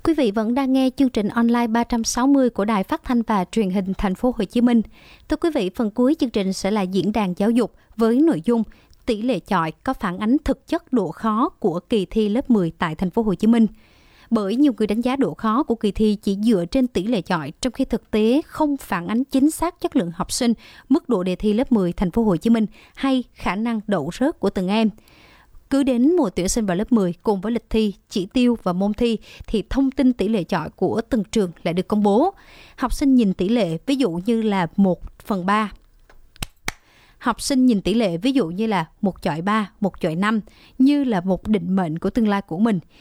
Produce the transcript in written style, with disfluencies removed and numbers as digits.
Quý vị vẫn đang nghe chương trình online 360 của Đài Phát thanh và Truyền hình Thành phố Hồ Chí Minh. Thưa quý vị, phần cuối chương trình sẽ là diễn đàn giáo dục với nội dung tỷ lệ chọi có phản ánh thực chất độ khó của kỳ thi lớp 10 tại Thành phố Hồ Chí Minh. Bởi nhiều người đánh giá độ khó của kỳ thi chỉ dựa trên tỷ lệ chọi, trong khi thực tế không phản ánh chính xác chất lượng học sinh, mức độ đề thi lớp 10 Thành phố Hồ Chí Minh hay khả năng đậu rớt của từng em. Cứ đến mùa tuyển sinh vào lớp 10 cùng với lịch thi, chỉ tiêu và môn thi thì thông tin tỷ lệ chọi của từng trường lại được công bố. Học sinh nhìn tỷ lệ ví dụ như là 1/3. Học sinh nhìn tỷ lệ ví dụ như là 1/3, 1/5 như là một định mệnh của tương lai của mình.